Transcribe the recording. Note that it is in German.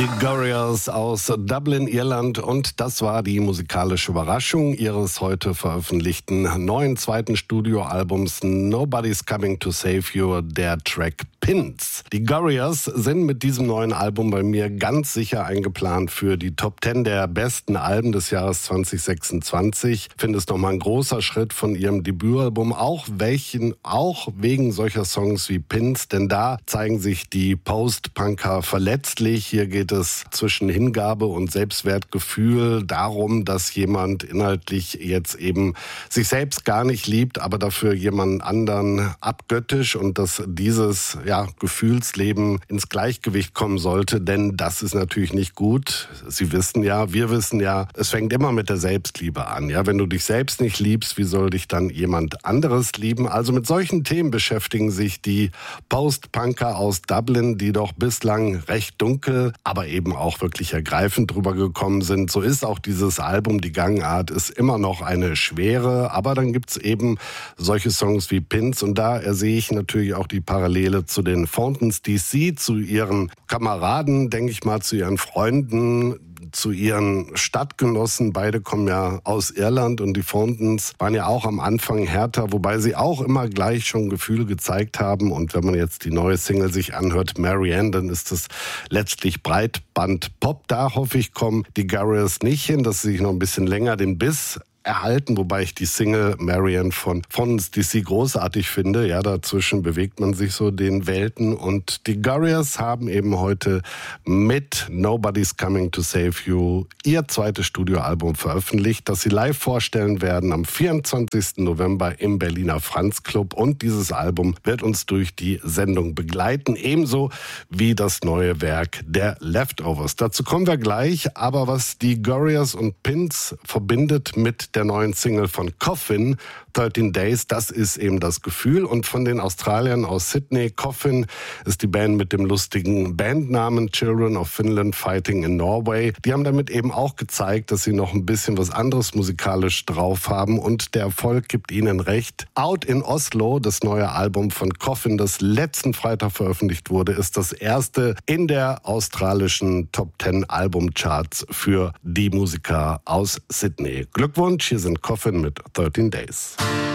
Die Gorillaz aus Dublin, Irland, und das war die musikalische Überraschung ihres heute veröffentlichten neuen zweiten Studioalbums Nobody's Coming to Save You, der Track Pins. Die Gorillaz sind mit diesem neuen Album bei mir ganz sicher eingeplant für die Top 10 der besten Alben des Jahres 2026. Ich finde es nochmal ein großer Schritt von ihrem Debütalbum, auch wegen solcher Songs wie Pins, denn da zeigen sich die Post-Punker verletzlich. Hier geht es zwischen Hingabe und Selbstwertgefühl darum, dass jemand inhaltlich jetzt eben sich selbst gar nicht liebt, aber dafür jemanden anderen abgöttisch, und dass dieses Gefühlsleben ins Gleichgewicht kommen sollte, denn das ist natürlich nicht gut. Sie wissen ja, wir wissen ja, es fängt immer mit der Selbstliebe an. Ja, wenn du dich selbst nicht liebst, wie soll dich dann jemand anderes lieben? Also mit solchen Themen beschäftigen sich die Post-Punker aus Dublin, die doch bislang recht dunkel, aber eben auch wirklich ergreifend drüber gekommen sind. So ist auch dieses Album, die Gangart ist immer noch eine schwere, aber dann gibt's eben solche Songs wie Pins, und da sehe ich natürlich auch die Parallele zu den Fountains DC, zu ihren Kameraden, denke ich mal, zu ihren Freunden, zu ihren Stadtgenossen. Beide kommen ja aus Irland, und die Fountains waren ja auch am Anfang härter, wobei sie auch immer gleich schon Gefühle gezeigt haben. Und wenn man jetzt die neue Single sich anhört, Marianne, dann ist es letztlich Breitband-Pop. Da hoffe ich, kommen die Gorillaz nicht hin, dass sie sich noch ein bisschen länger den Biss erhalten, wobei ich die Single Marianne von DC großartig finde. Ja, dazwischen bewegt man sich so den Welten, und die Gorillaz haben eben heute mit Nobody's Coming to Save You ihr zweites Studioalbum veröffentlicht, das sie live vorstellen werden am 24. November im Berliner Franz Club, und dieses Album wird uns durch die Sendung begleiten, ebenso wie das neue Werk der Leftovers. Dazu kommen wir gleich, aber was die Gorillaz und Pins verbindet mit der neuen Single von Coffin, 13 Days, das ist eben das Gefühl. Und von den Australiern aus Sydney, Coffin ist die Band mit dem lustigen Bandnamen Children of Finland Fighting in Norway. Die haben damit eben auch gezeigt, dass sie noch ein bisschen was anderes musikalisch drauf haben, und der Erfolg gibt ihnen recht. Out in Oslo, das neue Album von Coffin, das letzten Freitag veröffentlicht wurde, ist das erste in der australischen Top 10 Albumcharts für die Musiker aus Sydney. Glückwunsch, hier sind Coffin mit 13 Days.